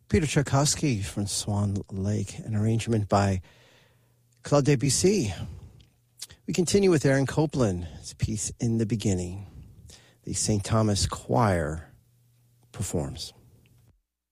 Peter Tchaikovsky from Swan Lake, an arrangement by Claude Debussy. We continue with Aaron Copland, his piece In the Beginning. The St. Thomas Choir performs.